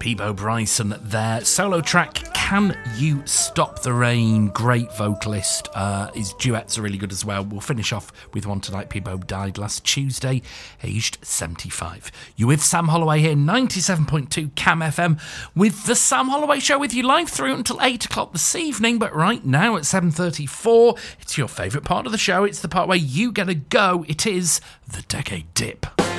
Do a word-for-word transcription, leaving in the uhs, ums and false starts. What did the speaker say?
Peabo Bryson, their solo track, Can You Stop the Rain? Great vocalist. Uh, his duets are really good as well. We'll finish off with one tonight. Peabo died last Tuesday, aged seventy-five. You're with Sam Holloway here, ninety-seven point two Cam F M, with the Sam Holloway Show with you live through until eight o'clock this evening. But right now at seven thirty-four, it's your favourite part of the show. It's the part where you get a go. It is the Decade Dip.